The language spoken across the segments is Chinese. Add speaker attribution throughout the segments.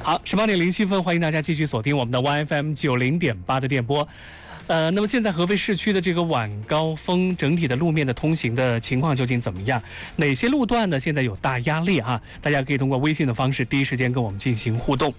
Speaker 1: 好，18:07，欢迎大家继续锁定我们的 YFM 90.8的电波。那么现在合肥市区的这个晚高峰整体的路面的通行的情况究竟怎么样？哪些路段呢？现在有大压力啊？大家可以通过微信的方式第一时间跟我们进行互动。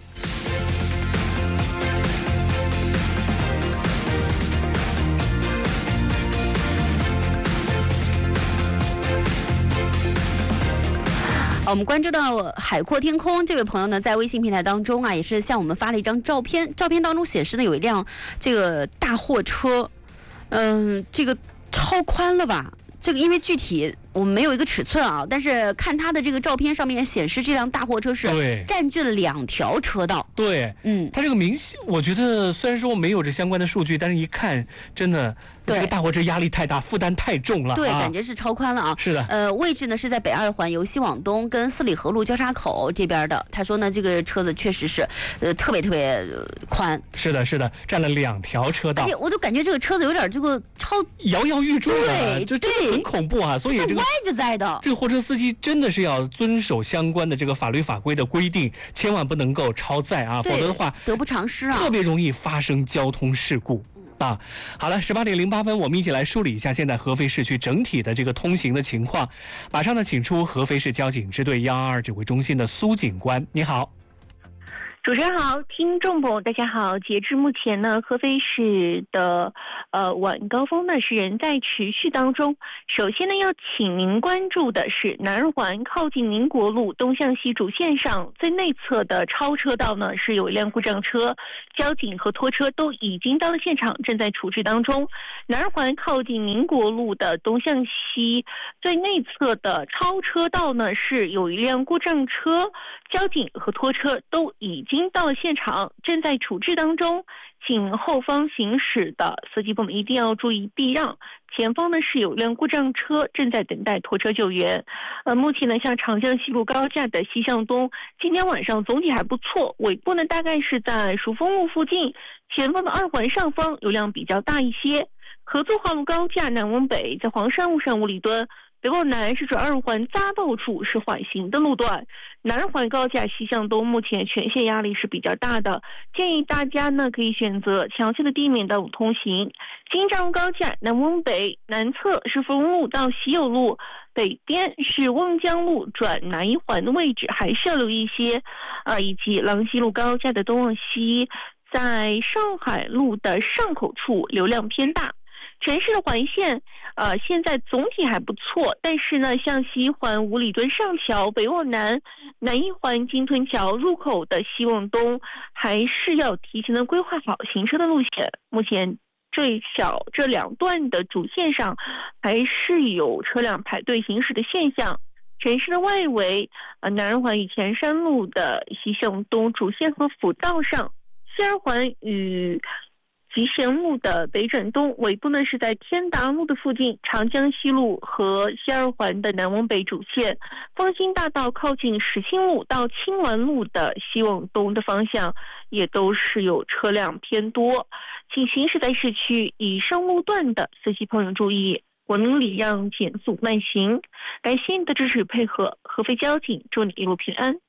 Speaker 2: 我们关注到海阔天空这位朋友呢，在微信平台当中啊，也是向我们发了一张照片，照片当中显示呢有一辆这个大货车，这个超宽了吧？这个因为具体我们没有一个尺寸啊，但是看它的这个照片上面显示这辆大货车是占据了2条车道。
Speaker 1: 对，它这个明显，我觉得虽然说没有这相关的数据，但是一看真的这个大货车压力太大，负担太重了。
Speaker 2: 对，感觉是超宽了啊。
Speaker 1: 是的。
Speaker 2: 位置呢是在北2环由西往东跟四里河路交叉口这边的。他说呢，这个车子确实是特别宽。
Speaker 1: 是的，占了2条车道。
Speaker 2: 而且我都感觉这个车子有点这个
Speaker 1: 摇摇欲坠的，这真的很恐怖啊！所以这个
Speaker 2: 歪着在的，
Speaker 1: 这个货车司机真的是要遵守相关的这个法律法规的规定，千万不能够超载啊，否则的话
Speaker 2: 得不偿失啊，
Speaker 1: 特别容易发生交通事故。好了，18:08，我们一起来梳理一下现在合肥市区整体的这个通行的情况。马上呢，请出合肥市交警支队122指挥中心的苏警官，你好。
Speaker 3: 主持人好，听众朋友大家好。截至目前呢，合肥市的晚高峰呢是仍在持续当中。首先呢，要请您关注的是南2环靠近宁国路东向西主线上最内侧的超车道呢是有一辆故障车，交警和拖车都已经到了现场，正在处置当中。南2环靠近宁国路的东向西最内侧的超车道呢是有一辆故障车，交警和拖车都已经到了现场，正在处置当中。请后方行驶的司机朋友们一定要注意避让，前方呢是有辆故障车正在等待拖车救援。目前呢，像长江西路高架的西向东，今天晚上总体还不错，尾部呢大概是在蜀峰路附近，前方的2环上方流量比较大一些。合作化路高架南往北，在黄山路上5里墩，北往南是指2环匝道处是缓行的路段。南2环高架西向东目前全线压力是比较大的，建议大家呢可以选择强线的地面道路通行。京藏高架南往北，南侧是芙蓉路到喜友路，北边是瓮江路转南1环的位置还是要留意一些以及郎西路高架的东往西，在上海路的上口处流量偏大。城市的环线现在总体还不错，但是呢，像西环5里墩上桥北往南，南1环金屯桥入口的西往东，还是要提前的规划好行车的路线。目前最少这2段的主线上还是有车辆排队行驶的现象。城市的外围南2环与前山路的西向东主线和辅道上，西2环与集贤路的北转东，尾部呢是在天达路的附近，长江西路和西2环的南往北主线，方兴大道靠近石青路到青鸾路的西往东的方向也都是有车辆偏多，请行驶在市区以上路段的司机朋友注意文明礼让，减速慢行。感谢你的支持与配合，合肥交警祝你一路平安。